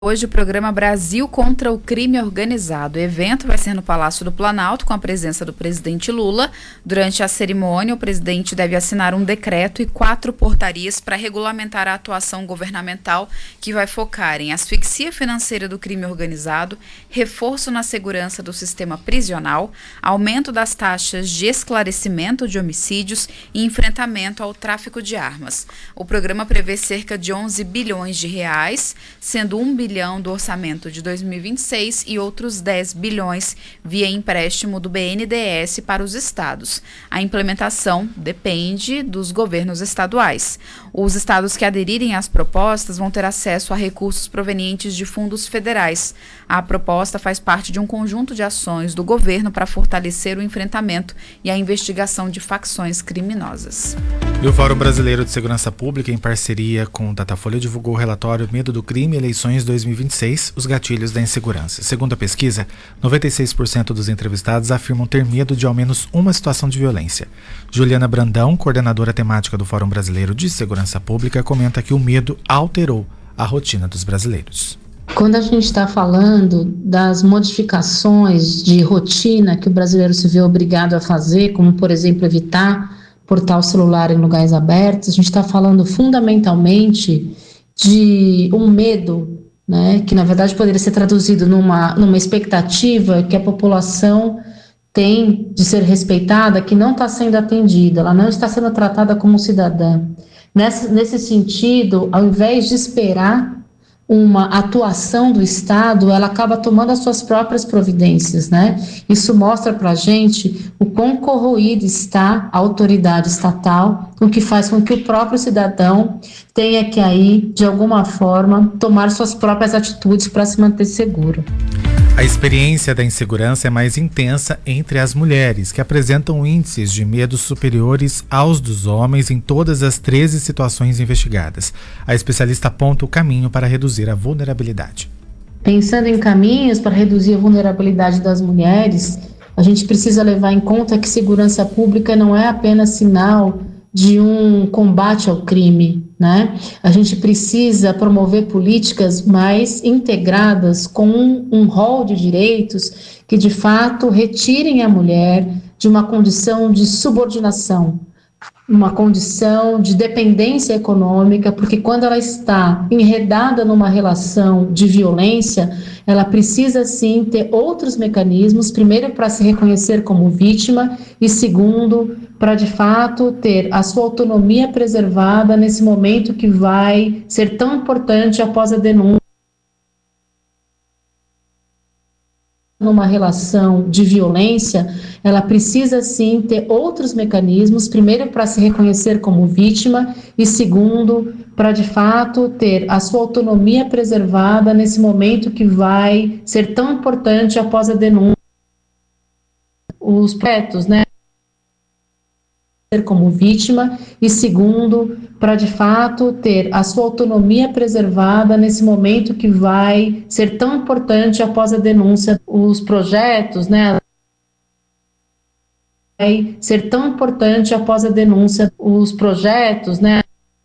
Hoje o programa Brasil contra o Crime Organizado. O evento vai ser no Palácio do Planalto, com a presença do presidente Lula. Durante a cerimônia, o presidente deve assinar um decreto e 4 portarias para regulamentar a atuação governamental, que vai focar em asfixia financeira do crime organizado, reforço na segurança do sistema prisional, aumento das taxas de esclarecimento de homicídios e enfrentamento ao tráfico de armas. O programa prevê cerca de 11 bilhões de reais, sendo 1 bilhão do orçamento de 2026 e outros 10 bilhões via empréstimo do BNDES para os estados. A implementação depende dos governos estaduais. Os estados que aderirem às propostas vão ter acesso a recursos provenientes de fundos federais. A proposta faz parte de um conjunto de ações do governo para fortalecer o enfrentamento e a investigação de facções criminosas. E o Fórum Brasileiro de Segurança Pública, em parceria com o Datafolha, divulgou o relatório Medo do Crime, Eleições 2026, os gatilhos da insegurança. Segundo a pesquisa, 96% dos entrevistados afirmam ter medo de ao menos uma situação de violência. Juliana Brandão, coordenadora temática do Fórum Brasileiro de Segurança Pública, comenta que o medo alterou a rotina dos brasileiros. Quando a gente está falando das modificações de rotina que o brasileiro se vê obrigado a fazer, como, por exemplo, evitar portar o celular em lugares abertos, a gente está falando fundamentalmente de um medo, né, que na verdade poderia ser traduzido numa expectativa que a população tem de ser respeitada, que não está sendo atendida, ela não está sendo tratada como cidadã. Nesse sentido, ao invés de esperar uma atuação do Estado, ela acaba tomando as suas próprias providências, né? Isso mostra para a gente o quão corroída está a autoridade estatal, o que faz com que o próprio cidadão tenha que aí, de alguma forma, tomar suas próprias atitudes para se manter seguro. A experiência da insegurança é mais intensa entre as mulheres, que apresentam índices de medo superiores aos dos homens em todas as 13 situações investigadas. A especialista aponta o caminho para reduzir a vulnerabilidade. Pensando em caminhos para reduzir a vulnerabilidade das mulheres, a gente precisa levar em conta que segurança pública não é apenas sinal de um combate ao crime, né? A gente precisa promover políticas mais integradas com um rol de direitos que, de fato, retirem a mulher de uma condição de subordinação, uma condição de dependência econômica, porque quando ela está enredada numa relação de violência, ela precisa sim ter outros mecanismos, primeiro para se reconhecer como vítima e segundo para de fato ter a sua autonomia preservada nesse momento que vai ser tão importante após a denúncia. Numa relação de violência, ela precisa sim ter outros mecanismos, primeiro para se reconhecer como vítima e segundo para de fato ter a sua autonomia preservada nesse momento que vai ser tão importante após a denúncia. Os pretos, né? Como vítima e segundo para de fato ter a sua autonomia preservada nesse momento que vai ser tão importante após a denúncia. Os projetos, né, vai ser tão importante após a denúncia. Os projetos, né,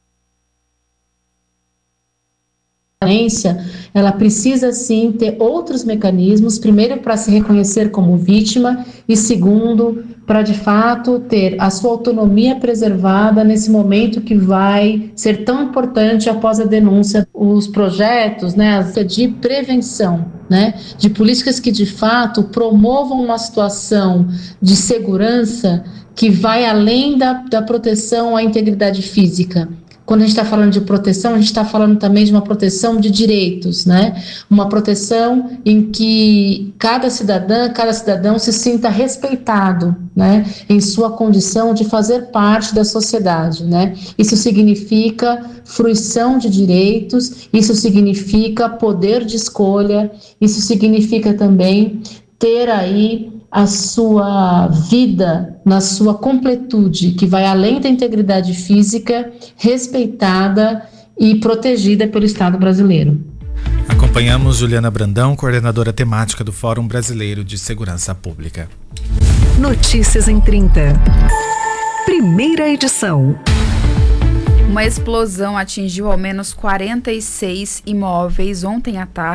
ela precisa sim ter outros mecanismos, primeiro para se reconhecer como vítima e segundo para de fato ter a sua autonomia preservada nesse momento que vai ser tão importante após a denúncia. Os projetos, né, de prevenção, né, de políticas que de fato promovam uma situação de segurança que vai além da proteção à integridade física. Quando a gente está falando de proteção, a gente está falando também de uma proteção de direitos, né? Uma proteção em que cada cidadão se sinta respeitado, né? Em sua condição de fazer parte da sociedade, né? Isso significa fruição de direitos, isso significa poder de escolha, isso significa também ter aí a sua vida na sua completude, que vai além da integridade física, respeitada e protegida pelo Estado brasileiro. Acompanhamos Juliana Brandão, coordenadora temática do Fórum Brasileiro de Segurança Pública. Notícias em 30. Primeira edição. Uma explosão atingiu ao menos 46 imóveis ontem à tarde